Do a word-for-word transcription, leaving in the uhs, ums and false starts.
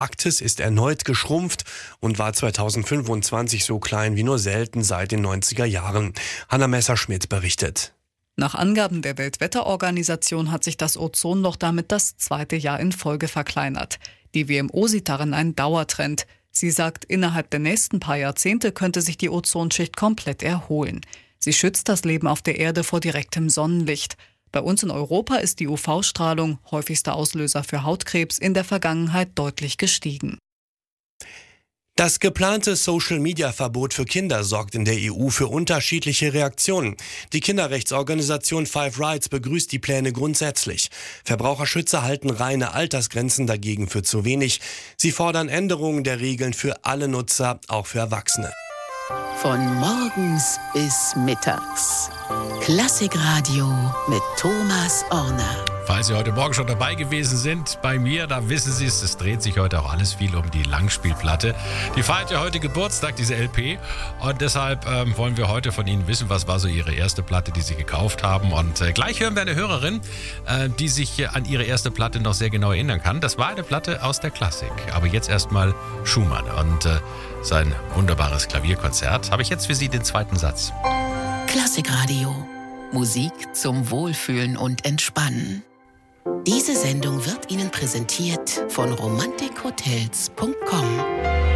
Arktis ist erneut geschrumpft und war zweitausendfünfundzwanzig so klein wie nur selten seit den neunziger Jahren. Hanna Messerschmidt berichtet. Nach Angaben der Weltwetterorganisation hat sich das Ozonloch damit das zweite Jahr in Folge verkleinert. Die W M O sieht darin einen Dauertrend. Sie sagt, innerhalb der nächsten paar Jahrzehnte könnte sich die Ozonschicht komplett erholen. Sie schützt das Leben auf der Erde vor direktem Sonnenlicht. Bei uns in Europa ist die U V-Strahlung, häufigster Auslöser für Hautkrebs, in der Vergangenheit deutlich gestiegen. Das geplante Social-Media-Verbot für Kinder sorgt in der E U für unterschiedliche Reaktionen. Die Kinderrechtsorganisation Five Rights begrüßt die Pläne grundsätzlich. Verbraucherschützer halten reine Altersgrenzen dagegen für zu wenig. Sie fordern Änderungen der Regeln für alle Nutzer, auch für Erwachsene. Von morgens bis mittags. Klassikradio mit Thomas Orner. Falls Sie heute Morgen schon dabei gewesen sind bei mir, da wissen Sie es, es dreht sich heute auch alles viel um die Langspielplatte. Die feiert ja heute Geburtstag, diese L P. Und deshalb ähm, wollen wir heute von Ihnen wissen, was war so Ihre erste Platte, die Sie gekauft haben. Und äh, gleich hören wir eine Hörerin, äh, die sich äh, an ihre erste Platte noch sehr genau erinnern kann. Das war eine Platte aus der Klassik. Aber jetzt erstmal Schumann und äh, sein wunderbares Klavierkonzert. Habe ich jetzt für Sie den zweiten Satz. Klassikradio. Musik zum Wohlfühlen und Entspannen. Diese Sendung wird Ihnen präsentiert von romantik hotels punkt com.